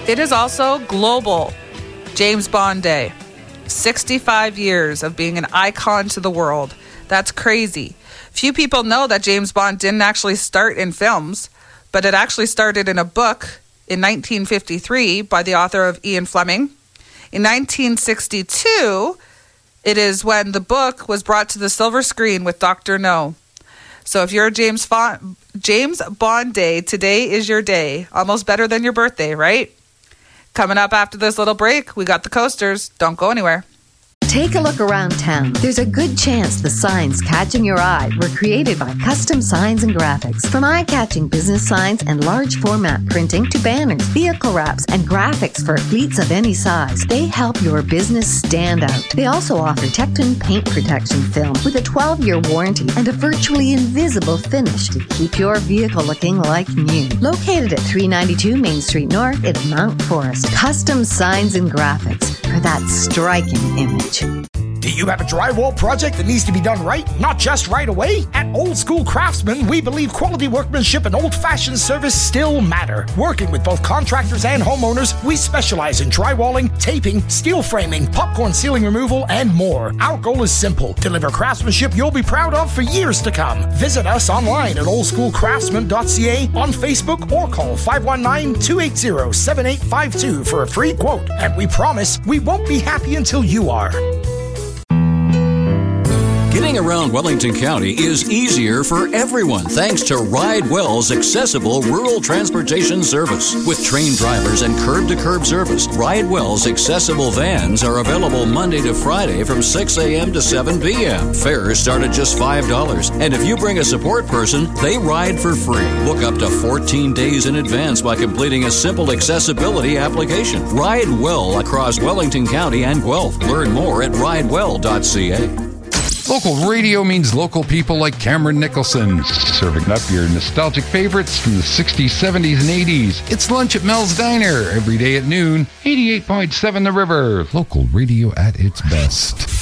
It is also Global James Bond Day. 65 years of being an icon to the world. That's crazy. Few people know that James Bond didn't actually start in films, but it actually started in a book in 1953 by the author of Ian Fleming. In 1962, it is when the book was brought to the silver screen with Dr. No. So if you're a James Bond Day, today is your day. Almost better than your birthday, right? Coming up after this little break, we got the coasters. Don't go anywhere. Take a look around town. There's a good chance the signs catching your eye were created by Custom Signs and Graphics. From eye-catching business signs and large format printing to banners, vehicle wraps, and graphics for fleets of any size, they help your business stand out. They also offer Tecton paint protection film with a 12-year warranty and a virtually invisible finish to keep your vehicle looking like new. Located at 392 Main Street North in Mount Forest, Custom Signs and Graphics for that striking image. Do you have a drywall project that needs to be done right, not just right away? At Old School Craftsman, we believe quality workmanship and old-fashioned service still matter. Working with both contractors and homeowners, we specialize in drywalling, taping, steel framing, popcorn ceiling removal, and more. Our goal is simple: deliver craftsmanship you'll be proud of for years to come. Visit us online at oldschoolcraftsman.ca, on Facebook, or call 519-280-7852 for a free quote. And we promise we won't be happy until you are. Getting around Wellington County is easier for everyone thanks to RideWell's accessible rural transportation service. With trained drivers and curb-to-curb service, RideWell's accessible vans are available Monday to Friday from 6 a.m. to 7 p.m. Fares start at just $5. And if you bring a support person, they ride for free. Book up to 14 days in advance by completing a simple accessibility application. Ride Well across Wellington County and Guelph. Learn more at ridewell.ca. Local radio means local people like Cameron Nicholson, serving up your nostalgic favorites from the 60s, 70s, and 80s. It's lunch at Mel's Diner every day at noon. 88.7 The River, local radio at its best.